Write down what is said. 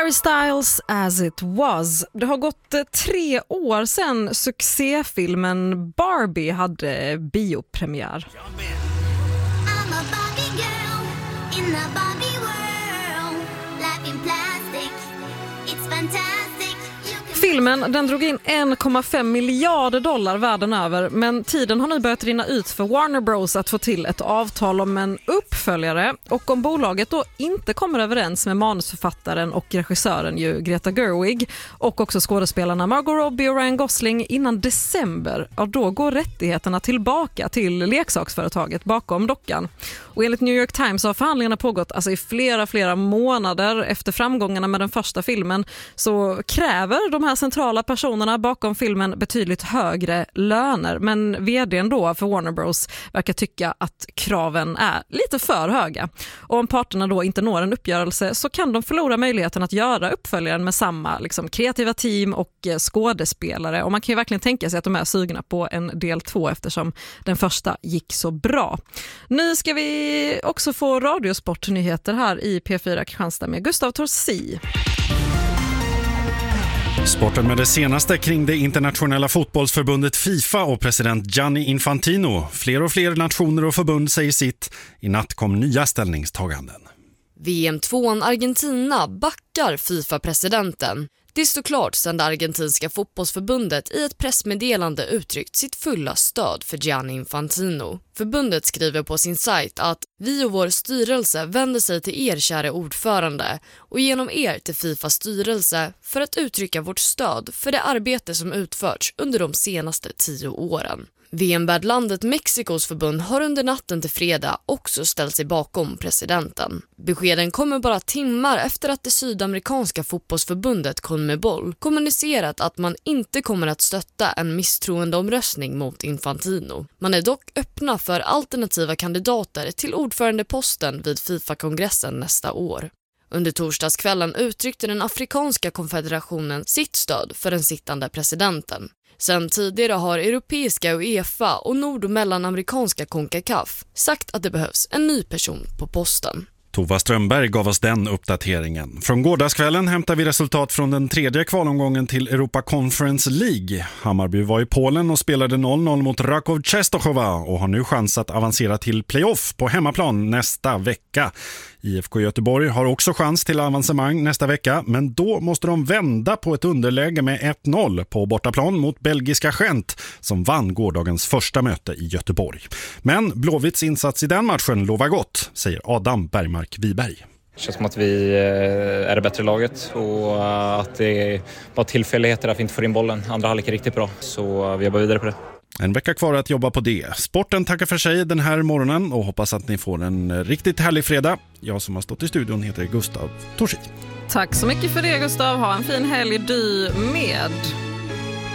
Harry Styles, As It Was. Det har gått 3 år sedan succéfilmen Barbie hade biopremiär. I'm a Barbie girl in the Barbie world. Life in plastic, it's fantastic. Filmen den drog in 1,5 miljarder dollar världen över, men tiden har nu börjat rinna ut för Warner Bros att få till ett avtal om en uppföljare, och om bolaget då inte kommer överens med manusförfattaren och regissören ju Greta Gerwig och också skådespelarna Margot Robbie och Ryan Gosling innan december, ja, då går rättigheterna tillbaka till leksaksföretaget bakom dockan. Och enligt New York Times har förhandlingarna pågått alltså i flera månader. Efter framgångarna med den första filmen så kräver de här centrala personerna bakom filmen betydligt högre löner. Men vdn då för Warner Bros verkar tycka att kraven är lite för höga. Och om parterna då inte når en uppgörelse så kan de förlora möjligheten att göra uppföljaren med samma kreativa team och skådespelare. Och man kan ju verkligen tänka sig att de är sugna på en del 2 eftersom den första gick så bra. Nu ska vi också få radiosportnyheter här i P4 Kristianstad med Gustav Torsi. Sporten med det senaste kring det internationella fotbollsförbundet FIFA och president Gianni Infantino. Fler och fler nationer och förbund säger sitt. I natt kom nya ställningstaganden. VM-2 Argentina backar FIFA-presidenten. Det står klart sedan det argentinska fotbollsförbundet i ett pressmeddelande uttryckt sitt fulla stöd för Gianni Infantino. Förbundet skriver på sin sajt att vi och vår styrelse vänder sig till er kära ordförande och genom er till FIFAs styrelse för att uttrycka vårt stöd för det arbete som utförts under de senaste 10 åren. VM-värdlandet Mexikos förbund har under natten till fredag också ställt sig bakom presidenten. Beskeden kommer bara timmar efter att det sydamerikanska fotbollsförbundet CONMEBOL kommunicerat att man inte kommer att stötta en misstroendeomröstning mot Infantino. Man är dock öppna för alternativa kandidater till ordförandeposten vid FIFA-kongressen nästa år. Under torsdagskvällen uttryckte den afrikanska konfederationen sitt stöd för den sittande presidenten. Sen tidigare har europeiska UEFA och nord- och mellanamerikanska CONCACAF sagt att det behövs en ny person på posten. Tova Strömberg gav oss den uppdateringen. Från gårdagskvällen hämtar vi resultat från den 3:e kvalomgången till Europa Conference League. Hammarby var i Polen och spelade 0-0 mot Raków Częstochowa och har nu chans att avancera till playoff på hemmaplan nästa vecka. IFK Göteborg har också chans till avancemang nästa vecka, men då måste de vända på ett underläge med 1-0 på bortaplan mot belgiska Gent som vann gårdagens första möte i Göteborg. Men Blåvitts insats i den matchen lovar gott, säger Adam Bergmark-Wiberg. Det känns som att vi är det bättre laget och att det är bara tillfälligheter att vi inte får in bollen. Andra halvlek är riktigt bra, så vi jobbar vidare på det. En vecka kvar att jobba på det. Sporten tackar för sig den här morgonen och hoppas att ni får en riktigt härlig fredag. Jag som har stått i studion heter Gustav Torsi. Tack så mycket för det, Gustav. Ha en fin helg du med.